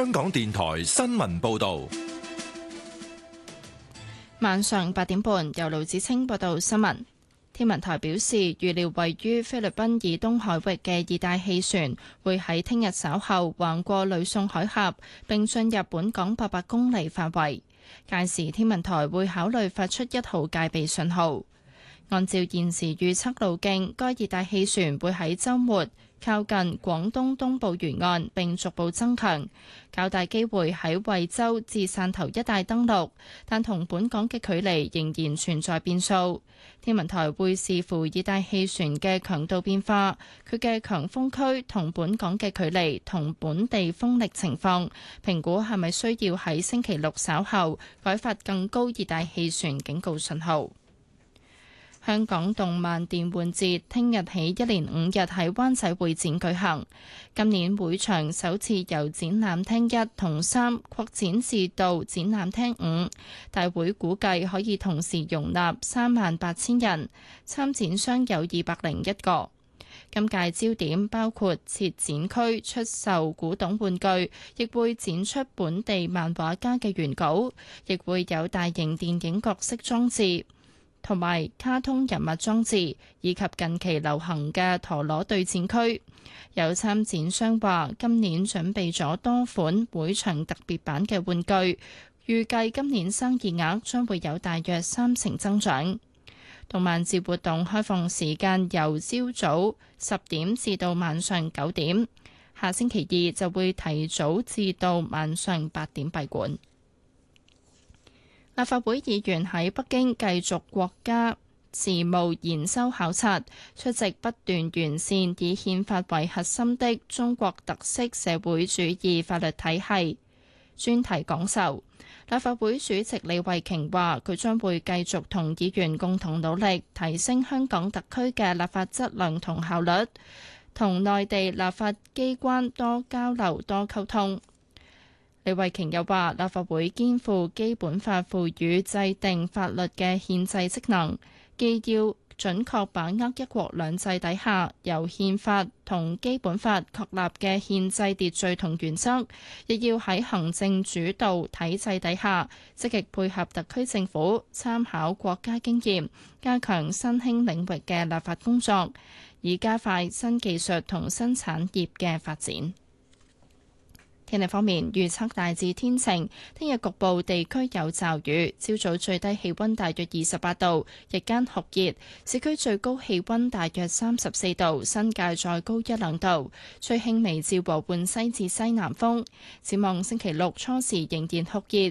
香港電台新聞報道。 晚上8點半，由盧子清報道新聞。天文台表示，預料位於菲律賓以東海域嘅熱帶氣旋會喺聽日稍後橫過呂宋海峽，並進入本港800公里範圍。屆時天文台會考慮發出1號戒備信號。按照現時預測路徑，該熱帶氣旋會喺週末靠近廣東東部沿岸，並逐步增強，較大機會喺惠州至汕頭一帶登陸，但同本港嘅距離仍然存在變數。天文台會視乎熱帶氣旋嘅強度變化、佢嘅強風區同本港嘅距離同本地風力情況，評估係咪需要喺星期六稍後改發更高熱帶氣旋警告信號。香港動漫電玩節聽日起1連5日喺灣仔會展舉行。今年會場首次由展覽廳1同3擴展至到展覽廳5，大會估計可以同時容納38,000人，參展商有201個。今屆焦點包括設展區出售古董玩具，亦會展出本地漫畫家嘅原稿，亦會有大型電影角色裝置同埋卡通人物裝置，以及近期流行嘅陀螺對戰區。有參展商話，今年準備咗多款會場特別版嘅玩具，預計今年生意額將會有大約30%增長。動漫節活動開放時間由朝早10點至到晚上9點，下星期2就會提早至到晚上8點閉館。立法會議員喺北京繼續國家事務研修考察，出席不斷完善以憲法為核心的中國特色社會主義法律體系專題講授。立法會主席李慧瓊話，佢將會繼續同議員共同努力，提升香港特區嘅立法質量同效率，同內地立法機關多交流多溝通。李慧瓊又話，立法會肩負基本法賦予制定法律嘅憲制職能，既要準確把握一國兩制底下由憲法同基本法確立嘅憲制秩序同原則，亦要喺行政主導體制底下積極配合特區政府，參考國家經驗，加強新興領域嘅立法工作，以加快新技術同新產業嘅發展。天氣方面，預測大致天晴，聽日局部地區有驟雨，朝早最低氣溫大約28度，日間酷熱，市區最高氣溫大約34度，新界再高1-2度，吹輕微至和緩西至西南風。展望星期六初時仍然酷熱，